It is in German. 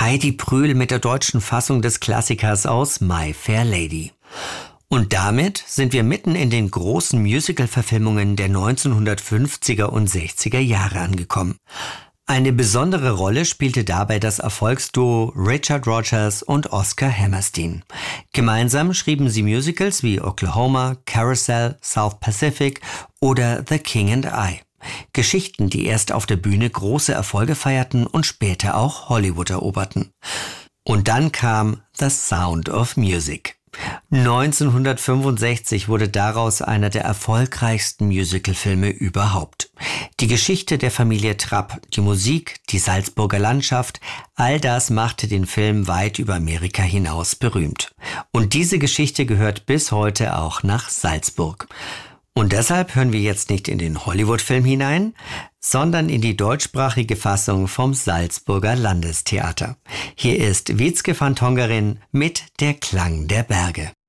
Heidi Brühl mit der deutschen Fassung des Klassikers aus My Fair Lady. Und damit sind wir mitten in den großen Musical-Verfilmungen der 1950er und 60er Jahre angekommen. Eine besondere Rolle spielte dabei das Erfolgsduo Richard Rodgers und Oscar Hammerstein. Gemeinsam schrieben sie Musicals wie Oklahoma, Carousel, South Pacific oder The King and I. Geschichten, die erst auf der Bühne große Erfolge feierten und später auch Hollywood eroberten. Und dann kam The Sound of Music. 1965 wurde daraus einer der erfolgreichsten Musicalfilme überhaupt. Die Geschichte der Familie Trapp, die Musik, die Salzburger Landschaft, all das machte den Film weit über Amerika hinaus berühmt. Und diese Geschichte gehört bis heute auch nach Salzburg. Und deshalb hören wir jetzt nicht in den Hollywood-Film hinein, sondern in die deutschsprachige Fassung vom Salzburger Landestheater. Hier ist Witzke van Tongeren mit Der Klang der Berge.